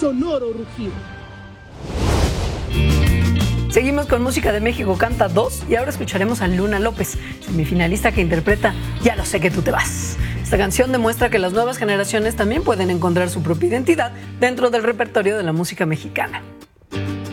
sonoro rugido. Seguimos con Música de México Canta 2 y ahora escucharemos a Luna López, semifinalista que interpreta Ya lo sé que tú te vas. Esta canción demuestra que las nuevas generaciones también pueden encontrar su propia identidad dentro del repertorio de la música mexicana.